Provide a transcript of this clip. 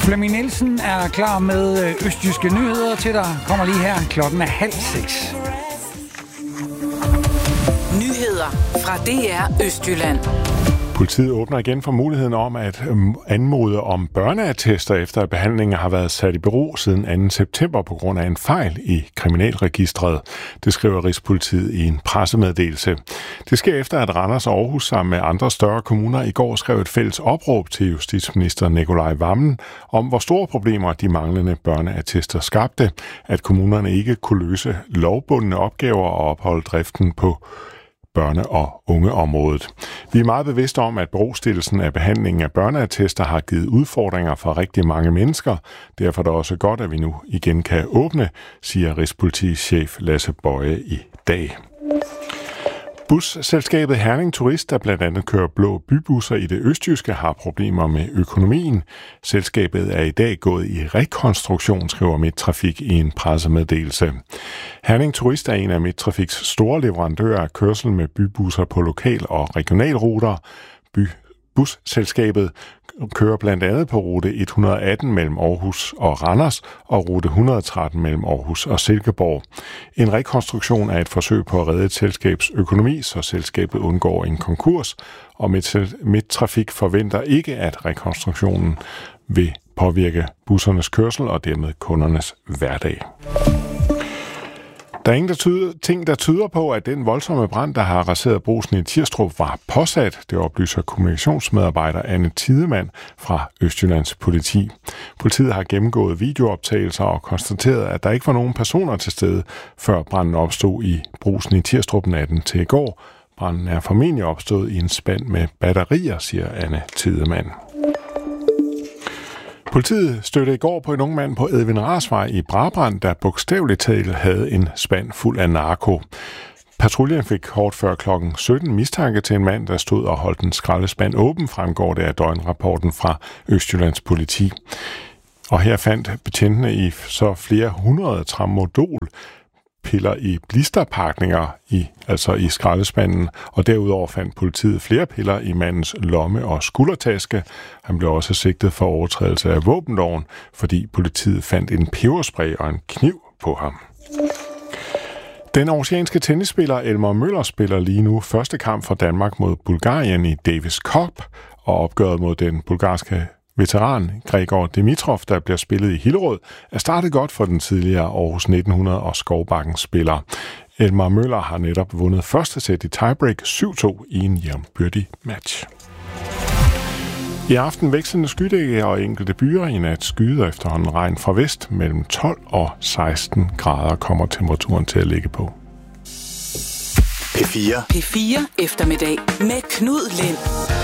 Flemming Nielsen er klar med østjyske nyheder til dig. Kommer lige her. Klokken er 5:30. Nyheder fra DR Østjylland. Politiet åbner igen for muligheden om at anmode om børneattester, efter at behandlingen har været sat i bero siden 2. september på grund af en fejl i kriminalregistret. Det skriver Rigspolitiet i en pressemeddelelse. Det sker efter, at Randers og Aarhus sammen med andre større kommuner i går skrev et fælles opråb til justitsminister Nicolai Wammen om, hvor store problemer de manglende børneattester skabte, at kommunerne ikke kunne løse lovbundne opgaver og opholde driften på børne- og ungeområdet. Vi er meget bevidste om, at berostillelsen af behandlingen af børneattester har givet udfordringer for rigtig mange mennesker. Derfor er det også godt, at vi nu igen kan åbne, siger Rigspolitichef Lasse Boye i dag. Busselskabet Herning Turist, der blandt andet kører blå bybusser i det østjyske, har problemer med økonomien. Selskabet er i dag gået i rekonstruktion, skriver Midttrafik i en pressemeddelelse. Herning Turist er en af Midttrafiks store leverandører af kørsel med bybusser på lokal- og regionalruter. Busselskabet kører blandt andet på rute 118 mellem Aarhus og Randers og rute 113 mellem Aarhus og Silkeborg. En rekonstruktion er et forsøg på at redde et selskabs økonomi, så selskabet undgår en konkurs, og Midttrafik forventer ikke, at rekonstruktionen vil påvirke bussernes kørsel og dermed kundernes hverdag. Der er ingen ting, der tyder på, at den voldsomme brand, der har raseret Brugsen i Tirstrup, var påsat. Det oplyser kommunikationsmedarbejder Anne Tidemand fra Østjyllands politi. Politiet har gennemgået videooptagelser og konstateret, at der ikke var nogen personer til stede, før branden opstod i Brugsen i Tirstrup natten til i går. Branden er formentlig opstået i en spand med batterier, siger Anne Tidemand. Politiet stødte i går på en ung mand på Edvin Rarsvej i Brabrand, der bogstaveligt talt havde en spand fuld af narko. Patruljen fik kort før klokken 17 mistanke til en mand, der stod og holdt en skraldespand åben, fremgår det af døgnrapporten fra Østjyllands politi. Og her fandt betjentene i så flere hundrede tramadol piller i blisterpakninger i skraldespanden, og derudover fandt politiet flere piller i mandens lomme- og skuldertaske. Han blev også sigtet for overtrædelse af våbenloven, fordi politiet fandt en peberspray og en kniv på ham. Den aarhusianske tennisspiller Elmer Møller spiller lige nu første kamp for Danmark mod Bulgarien i Davis Cup, og opgøret mod den bulgarske veteran Gregor Dimitrov, der bliver spillet i Hillerød, er startet godt for den tidligere Aarhus 1900 og Skovbakken spiller. Elmer Møller har netop vundet første sæt i tiebreak 7-2 i en jævnbyrdig match. I aften vekslende skydække og enkelte byer. I nat skyder efterhånden regn fra vest. Mellem 12 og 16 grader kommer temperaturen til at ligge på. P4 eftermiddag med Knud Lind.